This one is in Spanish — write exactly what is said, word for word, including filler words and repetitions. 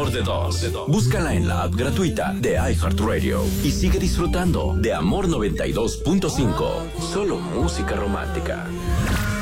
Amor de Dos. Búscala en la app gratuita de iHeartRadio y sigue disfrutando de Amor noventa y dos punto cinco. Solo música romántica.